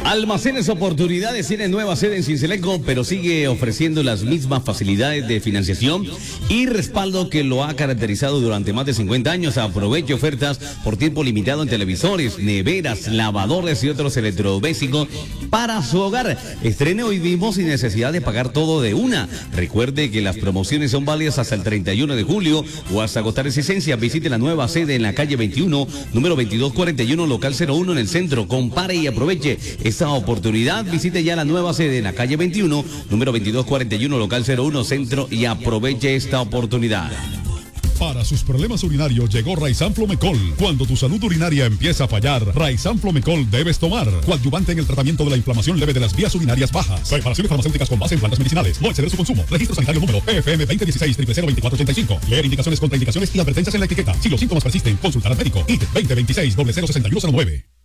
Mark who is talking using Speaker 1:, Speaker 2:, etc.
Speaker 1: Almacenes Oportunidades tiene nueva sede en Sincelejo, pero sigue ofreciendo las mismas facilidades de financiación y respaldo que lo ha caracterizado durante más de 50 años. Aproveche ofertas por tiempo limitado en televisores, neveras, lavadores y otros electrodomésticos para su hogar. Estrene hoy mismo sin necesidad de pagar todo de una. Recuerde que las promociones son válidas hasta el 31 de julio o hasta agotar existencia. Visite la nueva sede en la calle 21, número 2241, local 01 en el centro. Compare y aproveche esta oportunidad. Visite ya la nueva sede en la calle 21, número 2241, local 01, centro, y aproveche esta oportunidad.
Speaker 2: Para sus problemas urinarios llegó Raizan Flomecol. Cuando tu salud urinaria empieza a fallar, Raizan Flomecol debes tomar. Coadyuvante en el tratamiento de la inflamación leve de las vías urinarias bajas. Preparaciones farmacéuticas con base en plantas medicinales. No exceder su consumo. Registro sanitario número PFM 2016-002485. Leer indicaciones, contraindicaciones y advertencias en la etiqueta. Si los síntomas persisten, consultar al médico. ID 2026-006109.